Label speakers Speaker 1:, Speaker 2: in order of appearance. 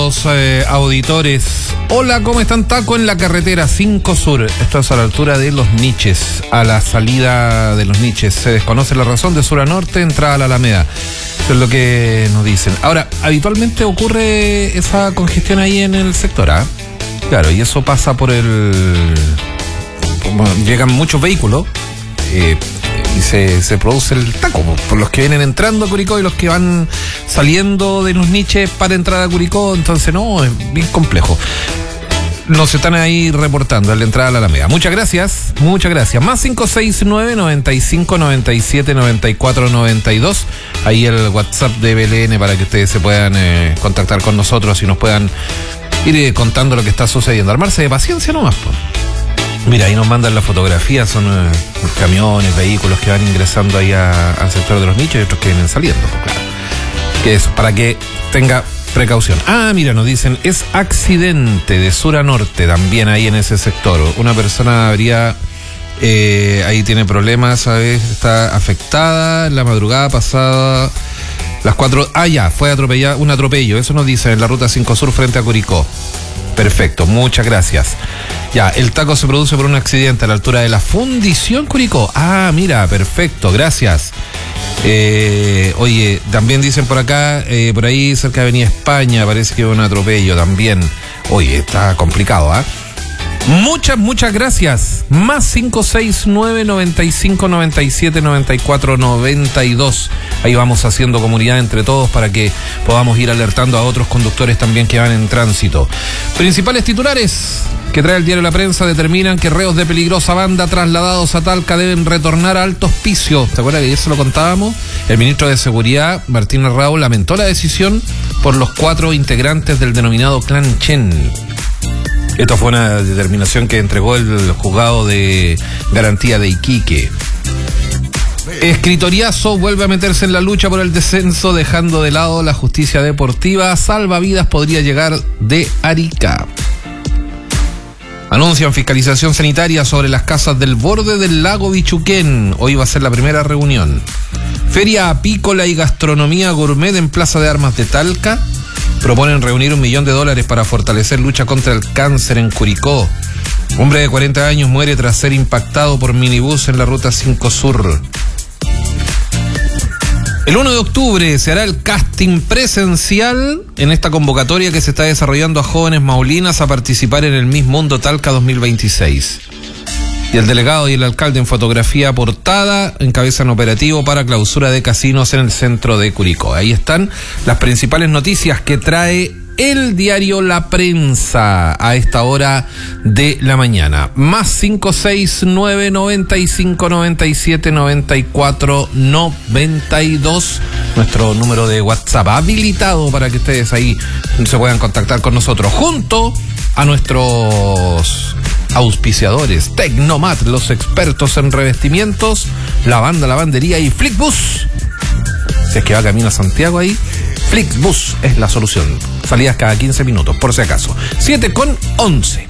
Speaker 1: nuestros auditores. Hola, ¿cómo están? Taco en la carretera 5 Sur. Esto es a la altura de Los Niches, a la salida de Los Niches. Se desconoce la razón de sur a norte, entrada a la Alameda. Eso es lo que nos dicen. Ahora, habitualmente ocurre esa congestión ahí en el sector, ¿ah? Claro, y eso pasa por llegan muchos vehículos y se produce el taco por los que vienen entrando a Curicó y los que van saliendo de Los Niches para entrar a Curicó. Entonces no, es bien complejo. Nos están ahí reportando a la entrada a la Alameda. Muchas gracias. Más 569-95-97-94-92. Ahí el WhatsApp de BLN para que ustedes se puedan contactar con nosotros y nos puedan ir contando lo que está sucediendo. Armarse de paciencia nomás, pues. Mira, ahí nos mandan la fotografía, son camiones, vehículos que van ingresando ahí al sector de Los Nichos y otros que vienen saliendo, pues claro. Que eso, para que tenga precaución. Ah, mira, nos dicen, es accidente de sur a norte también ahí en ese sector. Una persona habría, ahí tiene problemas, ¿sabes? Está afectada en la madrugada pasada, las 4, fue atropellada, un atropello, eso nos dicen en la ruta 5 Sur frente a Curicó. Perfecto, muchas gracias. Ya, el taco se produce por un accidente a la altura de la Fundición Curicó. Ah, mira, perfecto, gracias. Oye, también dicen por acá, por ahí cerca de Avenida España, parece que hubo un atropello también. Oye, está complicado, ¿ah? Muchas gracias. Más 569-95-97-94-92. Ahí vamos haciendo comunidad entre todos para que podamos ir alertando a otros conductores también que van en tránsito. Principales titulares que trae el diario La Prensa determinan que reos de peligrosa banda trasladados a Talca deben retornar a Alto Hospicio. ¿Te acuerdas que eso lo contábamos? El ministro de Seguridad, Martín Arrau, lamentó la decisión por los 4 integrantes del denominado Clan Chen. Esto fue una determinación que entregó el juzgado de garantía de Iquique. Escritoriazo vuelve a meterse en la lucha por el descenso, dejando de lado la justicia deportiva. Salvavidas podría llegar de Arica. Anuncian fiscalización sanitaria sobre las casas del borde del lago Bichuquén. Hoy va a ser la primera reunión. Feria apícola y gastronomía gourmet en Plaza de Armas de Talca. Proponen reunir $1 millón para fortalecer lucha contra el cáncer en Curicó. Hombre de 40 años muere tras ser impactado por minibús en la ruta 5 Sur. El 1 de octubre se hará el casting presencial en esta convocatoria que se está desarrollando a jóvenes maulinas a participar en el Miss Mundo Talca 2026. Y el delegado y el alcalde en fotografía portada encabezan operativo para clausura de casinos en el centro de Curicó. Ahí están las principales noticias que trae el diario La Prensa a esta hora de la mañana. Más 569-95-97-94-92. Nuestro número de WhatsApp habilitado para que ustedes ahí se puedan contactar con nosotros junto a nuestros auspiciadores, Tecnomat, los expertos en revestimientos, lavandería y Flixbus. Si es que va camino a Santiago ahí, Flixbus es la solución. Salidas cada 15 minutos, por si acaso. 7:11.